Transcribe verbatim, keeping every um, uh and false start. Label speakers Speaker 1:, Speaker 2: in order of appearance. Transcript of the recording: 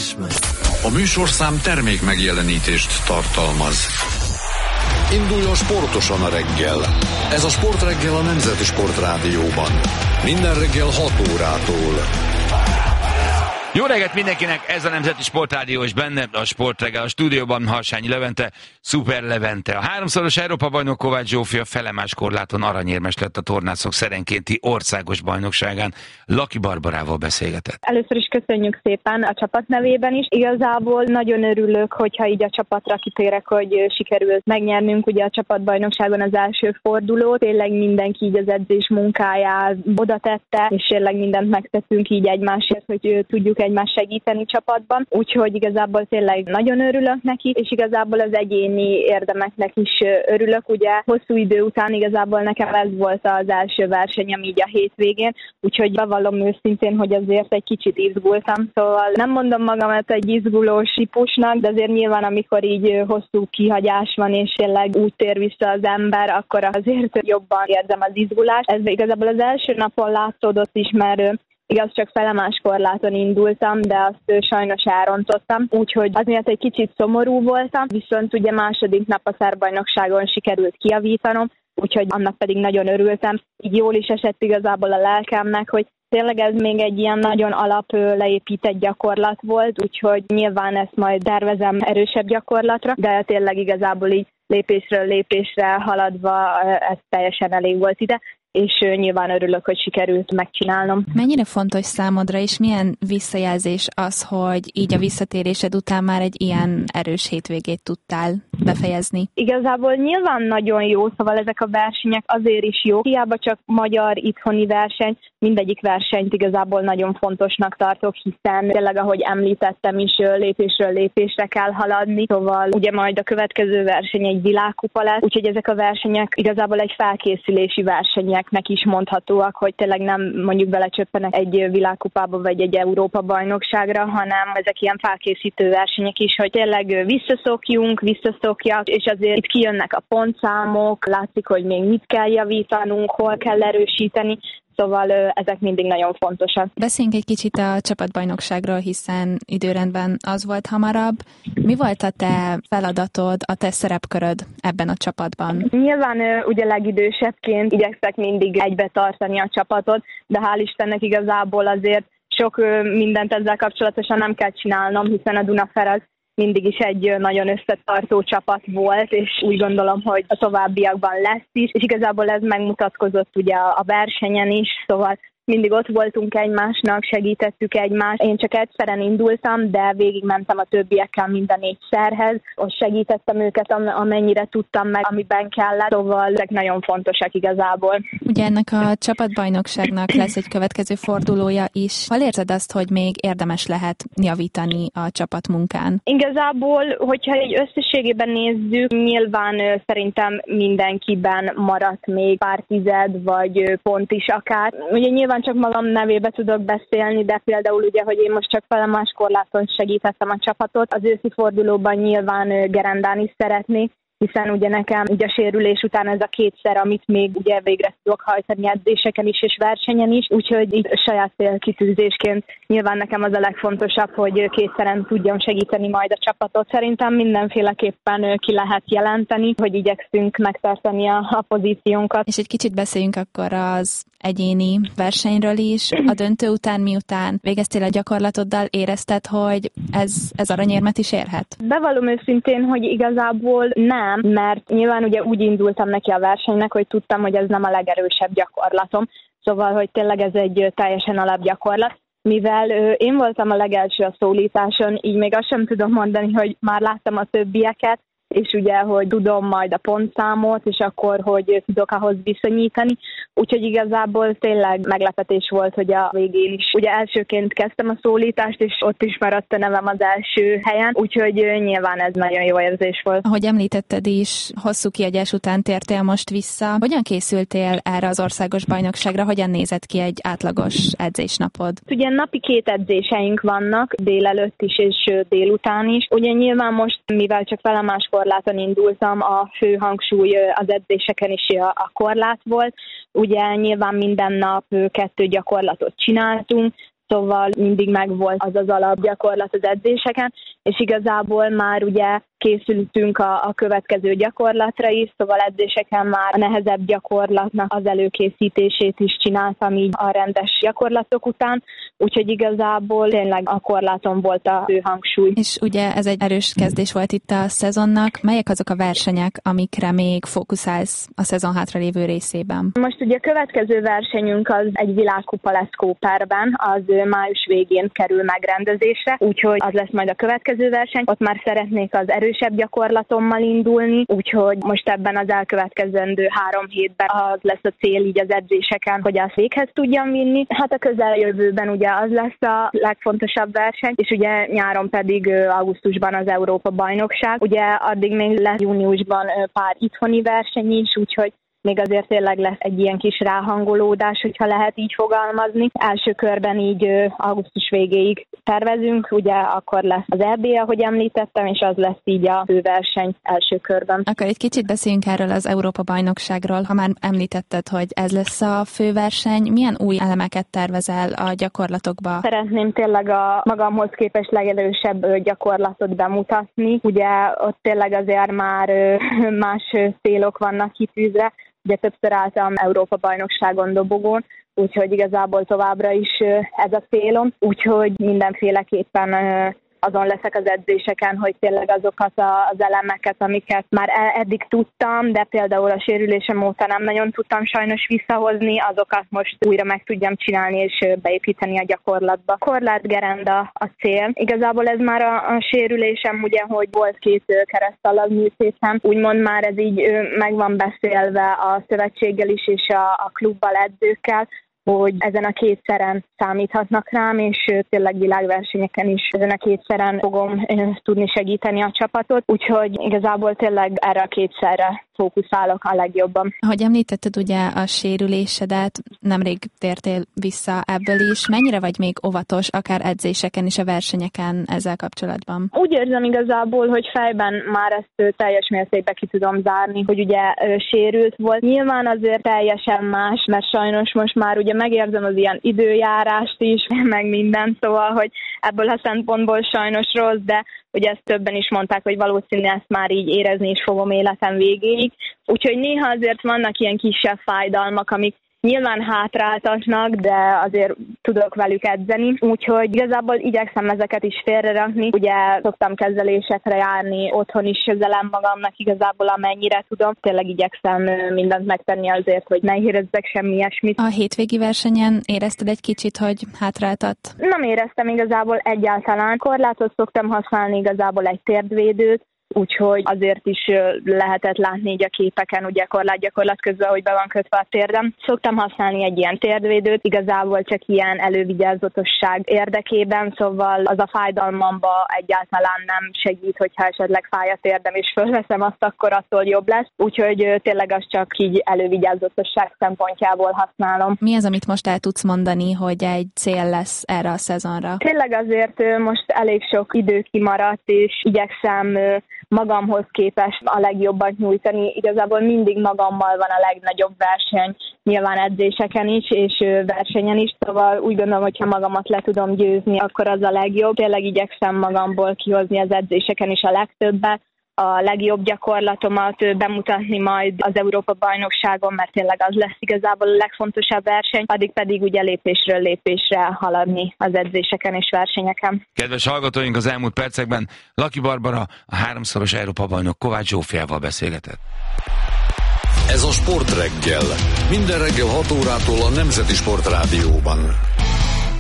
Speaker 1: Christmas.
Speaker 2: A műsorszám termék megjelenítést tartalmaz. Induljon sportosan a reggel. Ez a Sportreggel a Nemzeti Sportrádióban. Minden reggel hat órától.
Speaker 3: Jó reggelt mindenkinek, ez a Nemzeti Sportrádió, és benne a Sportreggel, a stúdióban Harsányi Levente, Szuper Levente. A háromszoros Európa-bajnok Kovács Zsófia felemás korláton aranyérmes lett a tornászok szerenkénti országos bajnokságán. Laki Barbarával beszélgetett.
Speaker 4: Először is köszönjük szépen a csapat nevében is. Igazából nagyon örülök, hogyha így a csapatra kitérek, hogy sikerült megnyernünk ugye a csapatbajnokságon az első fordulót. Tényleg mindenki így az edzés munkáját oda tette, és tényleg mindent megtettünk így egymásért, hogy tudjuk egymást segíteni csapatban, úgyhogy igazából tényleg nagyon örülök neki, és igazából az egyéni érdemeknek is örülök, ugye hosszú idő után igazából nekem ez volt az első versenyem így a hétvégén, úgyhogy bevallom őszintén, hogy azért egy kicsit izgultam, szóval nem mondom magamat egy izgulós típusnak, de azért nyilván amikor így hosszú kihagyás van, és tényleg úgy tér vissza az ember, akkor azért jobban érzem az izgulást. Ez igazából az első napon látszódott is, mert igaz, csak felemás korláton indultam, de azt sajnos elrontottam, úgyhogy azért egy kicsit szomorú voltam, viszont ugye második nap a szerbajnokságon sikerült kijavítanom, úgyhogy annak pedig nagyon örültem. Így jól is esett igazából a lelkemnek, hogy tényleg ez még egy ilyen nagyon alap leépített gyakorlat volt, úgyhogy nyilván ezt majd tervezem erősebb gyakorlatra, de tényleg igazából így lépésről lépésre haladva ez teljesen elég volt ide, és nyilván örülök, hogy sikerült megcsinálnom.
Speaker 5: Mennyire fontos számodra, és milyen visszajelzés az, hogy így a visszatérésed után már egy ilyen erős hétvégét tudtál befejezni?
Speaker 4: Igazából nyilván nagyon jó, szóval ezek a versenyek azért is jó. Hiába csak magyar itthoni verseny, mindegyik versenyt igazából nagyon fontosnak tartok, hiszen tényleg, ahogy említettem is, lépésről lépésre kell haladni, szóval ugye majd a következő verseny egy világkupa lesz, úgyhogy ezek a versenyek igazából egy felkészülési versenyeknek is mondhatóak, hogy tényleg nem mondjuk belecsöppenek egy világkupába vagy egy Európa-bajnokságra, hanem ezek ilyen felkészítő versenyek is, hogy tényleg visszaszokjunk, visszaszokjak, és azért itt kijönnek a pontszámok, látszik, hogy még mit kell javítanunk, hol kell erősíteni, szóval ezek mindig nagyon fontosak.
Speaker 5: Beszéljünk egy kicsit a csapatbajnokságról, hiszen időrendben az volt hamarabb. Mi volt a te feladatod, a te szerepköröd ebben a csapatban?
Speaker 4: Nyilván ugye legidősebbként igyekszek mindig egybe tartani a csapatot, de hál' Istennek igazából azért sok mindent ezzel kapcsolatosan nem kell csinálnom, hiszen a Dunafer mindig is egy nagyon összetartó csapat volt, és úgy gondolom, hogy a továbbiakban lesz is, és igazából ez megmutatkozott ugye a versenyen is, szóval mindig ott voltunk egymásnak, segítettük egymást. Én csak egyszeren indultam, de végigmentem a többiekkel mind a négy szerhez, ott segítettem őket, amennyire tudtam meg, amiben kellett, szóval ezek nagyon fontosak igazából.
Speaker 5: Ugye ennek a csapatbajnokságnak lesz egy következő fordulója is. Hol érzed azt, hogy még érdemes lehet javítani a csapatmunkán?
Speaker 4: Igazából, hogyha egy összességében nézzük, nyilván szerintem mindenkiben maradt még pár tized, vagy pont is akár. Ugye nyilván csak magam nevébe tudok beszélni, de például ugye, hogy én most csak felemás korláton segítettem a csapatot. Az őszi fordulóban nyilván Gerendán is szeretnék, hiszen ugye nekem ugye a sérülés után ez a kétszer, amit még ugye végre tudok hajtani edzéseken is és versenyen is, úgyhogy így saját célkitűzésként nyilván nekem az a legfontosabb, hogy kétszeren tudjam segíteni majd a csapatot. Szerintem mindenféleképpen ki lehet jelenteni, hogy igyekszünk megtartani a, a pozíciónkat.
Speaker 5: És egy kicsit beszéljünk akkor az egyéni versenyről is. A döntő után, miután végeztél a gyakorlatoddal, érezted, hogy ez, ez aranyérmet is érhet?
Speaker 4: Bevallom őszintén, hogy igazából nem, mert nyilván ugye úgy indultam neki a versenynek, hogy tudtam, hogy ez nem a legerősebb gyakorlatom, szóval, hogy tényleg ez egy teljesen alapgyakorlat. Mivel ö, én voltam a legelső a szólításon, így még azt sem tudom mondani, hogy már láttam a többieket, és ugye, hogy tudom majd a pontszámot, és akkor, hogy tudok ahhoz viszonyítani. Úgyhogy igazából tényleg meglepetés volt, hogy a végén is. Ugye elsőként kezdtem a szólítást, és ott is maradt a nevem az első helyen, úgyhogy nyilván ez nagyon jó érzés volt.
Speaker 5: Ahogy említetted is, hosszú kiadás után tértél most vissza. Hogyan készültél erre az országos bajnokságra? Hogyan nézett ki egy átlagos edzésnapod?
Speaker 4: Ugye napi két edzéseink vannak, délelőtt is és délután is. Ugye nyilván most, mivel csak felemás korláton indultam, a fő hangsúly az edzéseken is a korlát volt. Ugye nyilván minden nap kettő gyakorlatot csináltunk, szóval mindig megvolt az az alapgyakorlat az edzéseken, és igazából már ugye készültünk a, a következő gyakorlatra is, szóval edzéseken már a nehezebb gyakorlatnak az előkészítését is csináltam így a rendes gyakorlatok után, úgyhogy igazából tényleg a korláton volt a fő hangsúly.
Speaker 5: És ugye ez egy erős kezdés volt itt a szezonnak. Melyek azok a versenyek, amikre még fókuszálsz a szezon hátralévő részében?
Speaker 4: Most ugye a következő versenyünk az egy világkupa lesz Kóperben, az május végén kerül megrendezésre, úgyhogy az lesz majd a következő verseny. Ott már szeretnék az erősebb gyakorlatommal indulni, úgyhogy most ebben az elkövetkezendő három hétben az lesz a cél így az edzéseken, hogy azt véghez tudjam vinni. Hát a közeljövőben ugye az lesz a legfontosabb verseny, és ugye nyáron pedig augusztusban az Európa-bajnokság. Ugye addig még lesz júniusban pár itthoni verseny is, úgyhogy még azért tényleg lesz egy ilyen kis ráhangolódás, hogyha lehet így fogalmazni. Első körben így augusztus végéig tervezünk, ugye akkor lesz az é bé, ahogy említettem, és az lesz így a főverseny első körben.
Speaker 5: Akkor egy kicsit beszéljünk erről az Európa-bajnokságról. Ha már említetted, hogy ez lesz a főverseny, milyen új elemeket tervezel a gyakorlatokba?
Speaker 4: Szeretném tényleg a magamhoz képest legerősebb gyakorlatot bemutatni. Ugye ott tényleg azért már más célok vannak kitűzve. Ugye többször álltam Európa-bajnokságon dobogón, úgyhogy igazából továbbra is ez a célom, úgyhogy mindenféleképpen azon leszek az edzéseken, hogy tényleg azokat az elemeket, amiket már eddig tudtam, de például a sérülésem óta nem nagyon tudtam sajnos visszahozni, azokat most újra meg tudjam csinálni és beépíteni a gyakorlatba. Korlátgerenda a cél. Igazából ez már a, a sérülésem, ugye, hogy volt két keresztalagműtétem, úgymond már ez így meg van beszélve a szövetséggel is és a, a klubbal, edzőkkel, hogy ezen a kétszeren számíthatnak rám, és tényleg világversenyeken is ezen a kétszeren fogom tudni segíteni a csapatot, úgyhogy igazából tényleg erre a kétszerre fókuszálok a legjobban.
Speaker 5: Ahogy említetted ugye a sérülésedet, nemrég tértél vissza ebből is. Mennyire vagy még óvatos, akár edzéseken és a versenyeken ezzel kapcsolatban?
Speaker 4: Úgy érzem igazából, hogy fejben már ezt teljes mértékben ki tudom zárni, hogy ugye sérült volt. Nyilván azért teljesen más, mert sajnos most már ugye megérzem az ilyen időjárást is, meg minden, szóval, hogy ebből a szempontból sajnos rossz, de ugye ezt többen is mondták, hogy valószínűleg ezt már így érezni is fogom életem végéig. Úgyhogy néha azért vannak ilyen kisebb fájdalmak, amik nyilván hátráltatnak, de azért tudok velük edzeni, úgyhogy igazából igyekszem ezeket is félrerakni. Ugye szoktam kezelésekre járni, otthon is kezelem magamnak igazából amennyire tudom. Tényleg igyekszem mindent megtenni azért, hogy ne érezzek semmi ilyesmit.
Speaker 5: A hétvégi versenyen érezted egy kicsit, hogy hátráltat?
Speaker 4: Nem éreztem igazából egyáltalán. Korlátot szoktam használni, igazából egy térdvédőt, úgyhogy azért is lehetett látni így a képeken, ugye korlátgyakorlat közben, hogy be van kötve a térdem. Szoktam használni egy ilyen térdvédőt, igazából csak ilyen elővigyázatosság érdekében, szóval az a fájdalmamba egyáltalán nem segít, hogyha esetleg fáj a térdem és fölveszem azt, akkor attól jobb lesz. Úgyhogy tényleg az csak így elővigyázatosság szempontjából használom.
Speaker 5: Mi az, amit most el tudsz mondani, hogy egy cél lesz erre a szezonra?
Speaker 4: Tényleg azért most elég sok idő kimaradt, és igyekszem magamhoz képest a legjobbat nyújtani. Igazából mindig magammal van a legnagyobb verseny, nyilván edzéseken is, és versenyen is, szóval úgy gondolom, hogyha magamat le tudom győzni, akkor az a legjobb. Tényleg igyekszem magamból kihozni az edzéseken is a legtöbbet, a legjobb gyakorlatomat bemutatni majd az Európa-bajnokságon, mert tényleg az lesz igazából a legfontosabb verseny, addig pedig ugye lépésről lépésre haladni az edzéseken és versenyeken.
Speaker 3: Kedves hallgatóink, az elmúlt percekben Laki Barbara, a háromszoros Európa-bajnok Kovács Zsófiával beszélgetett.
Speaker 2: Ez a Sportreggel. Minden reggel hat órától a Nemzeti Sportrádióban.